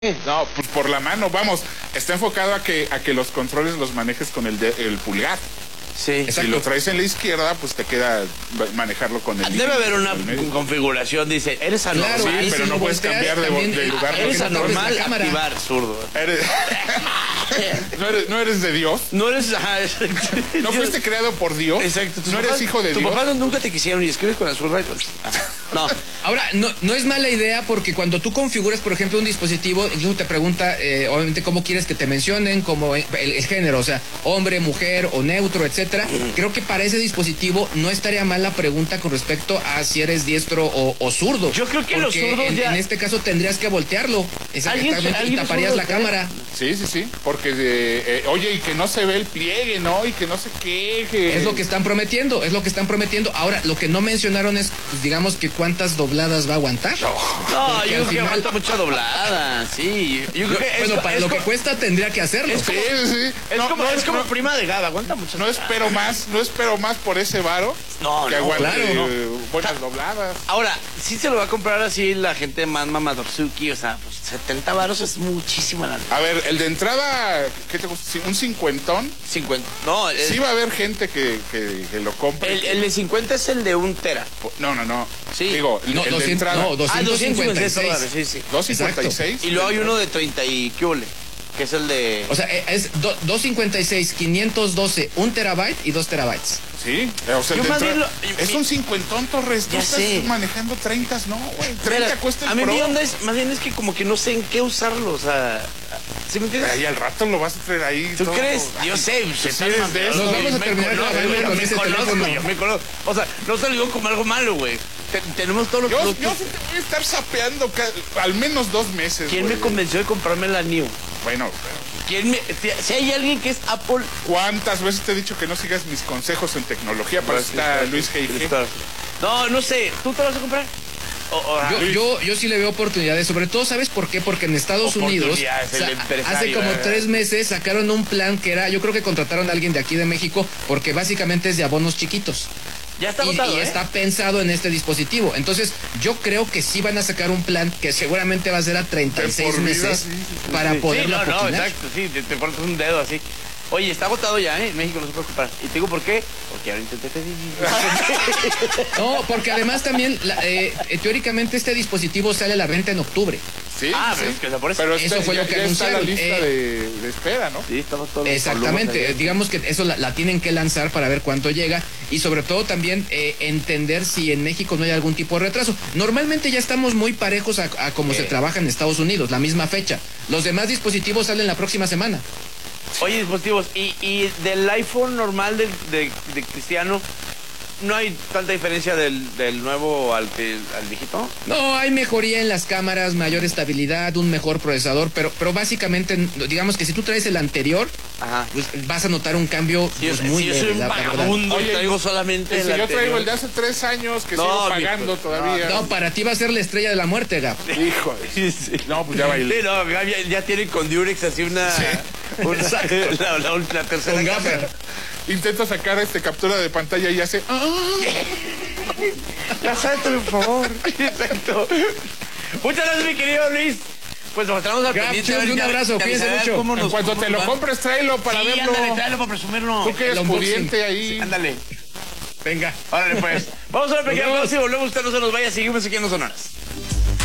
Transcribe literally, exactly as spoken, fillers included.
No, pues por la mano, vamos, está enfocado a que a que los controles los manejes con el, de, el pulgar. Sí, si lo traes en la izquierda, pues te queda manejarlo con el Debe haber una configuración, dice, eres anormal. Claro, sí, pero no puedes cambiar de, de lugar. Eres anormal, activar, zurdo. Eres, ¿No, eres, ¿No eres de Dios? No eres... Ajá, ¿No fuiste creado por Dios? Exacto. ¿No eres hijo de tu Dios? Tus papás nunca te quisieron y escribes con la zurda. No. Ahora, no, no es mala idea porque cuando tú configuras, por ejemplo, un dispositivo, incluso te pregunta, eh, obviamente, cómo quieres que te mencionen, como el, el género, o sea, hombre, mujer o neutro, etcétera. Creo que para ese dispositivo no estaría mal la pregunta con respecto a si eres diestro o, o zurdo. Yo creo que los zurdos en, ya... en este caso tendrías que voltearlo, exactamente, y taparías la cámara. Sí, sí, sí, porque, eh, eh, oye, y que no se ve el pliegue, ¿no? Y que no se queje. Es lo que están prometiendo, es lo que están prometiendo. Ahora, lo que no mencionaron es, pues, digamos, que cuántas dobladas va a aguantar. No, no yo creo final... que aguanta mucha doblada, sí. Yo creo que bueno, es, para es lo como... que cuesta tendría que hacerlo. Es como, sí, sí. Es no, como, no, es como no, prima de Gada, aguanta mucho. No espero más, no espero más por ese varo. No, que no, aguante claro, no. eh, buenas dobladas. Ahora, sí se lo va a comprar así la gente más mamadorzuki, o sea, pues setenta varos es muchísimo. La... A ver, el de entrada, ¿qué te gusta? ¿Un cincuentón? cincuenta. No, el... sí va a haber gente que, que, que lo compre. El, el de cincuenta es el de un tera. No, no, no. Sí. Digo, el, no, el doscientos, de entrada. No, doscientos cincuenta y seis. Ah, doscientos cincuenta y seis. Sí, sí. doscientos cincuenta y seis. Y luego hay uno de treinta y qué ole, que es el de... O sea, es doscientos cincuenta y seis, quinientos doce, un terabyte y dos terabytes. Sí, o sea, yo el más de bien lo, es un cincuentón, Torres. Tú ya estás sé. manejando treinta, no, güey. treinta cuesta el A mí Pro. bien es, más bien es que como que no sé en qué usarlo, o sea... ¿Sí me entiendes? Ahí al rato lo vas a traer ahí. ¿Tú todo. crees? Yo sé. Si sí eres de eso. Nos vamos a terminar grabando con ese teléfono. Yo me conozco. O sea, no salió como algo malo, güey. Te, tenemos todos los yo, productos. Yo sí te voy a estar sapeando al menos dos meses. ¿Quién güey? me convenció de comprarme la New? Bueno, pero... ¿Quién me, si hay alguien que es Apple... ¿Cuántas veces te he dicho que no sigas mis consejos en tecnología? Para eso está Luis G I G. No, no sé. ¿Tú te lo vas a comprar? O, o, yo, yo, yo sí le veo oportunidades, sobre todo, ¿sabes por qué? Porque en Estados Unidos, o sea, hace como tres meses sacaron un plan que era, yo creo que contrataron a alguien de aquí de México, porque básicamente es de abonos chiquitos. Ya está y, votado, y ¿eh? está pensado en este dispositivo. Entonces, yo creo que sí van a sacar un plan que seguramente va a ser a treinta y seis meses sí, sí, para sí, poderlo sí, no, apoquinar. no, exacto, sí, te, te cortas un dedo así. Oye, está agotado ya, ¿eh? En México no se puede comprar. Y te digo por qué. Porque ahora intenté pedir. No, porque además también, la, eh, teóricamente, este dispositivo sale a la venta en octubre. Sí, ah, sí. pero es que por eso. Pero eso está, fue ya, lo que ya está anunciaron. la lista eh, de, de espera, ¿no? Sí, estamos todos. Exactamente, digamos que eso la, la tienen que lanzar para ver cuánto llega y sobre todo también eh, entender si en México no hay algún tipo de retraso. Normalmente ya estamos muy parejos a, a como eh. se trabaja en Estados Unidos, la misma fecha. Los demás dispositivos salen la próxima semana. Oye, dispositivos, ¿y, y del iPhone normal de, de, de Cristiano no hay tanta diferencia del, del nuevo al, que, al viejito? No, hay mejoría en las cámaras, mayor estabilidad, un mejor procesador, pero, pero básicamente, digamos que si tú traes el anterior, ajá, pues vas a notar un cambio sí, pues, muy si leve. yo soy un vagabundo, Oye, traigo solamente el el si yo anterior. traigo el de hace tres años que no, sigo pagando mijo, todavía. No, para ti va a ser la estrella de la muerte, Gap. Hijo sí, sí. No, pues ya bailé. Sí, no, ya, ya tienen con Durex así una... Sí. una la, la, la, la tercera con cámara. Intento sacar este captura de pantalla y hace... Ya salte, por favor. Exacto. Muchas gracias, mi querido Luis. Pues nos mostramos al pendiente. Un abrazo, cuídense mucho. En cuanto te lo compres, tráelo para sí, verlo. ándale, tráelo para presumirlo. Tú que eres pudiente ahí. Sí, ándale. Venga. Órale, pues. Vamos a una pequeña pausa y volvemos. Usted no se nos vaya. Seguimos aquí en Los Sonoras.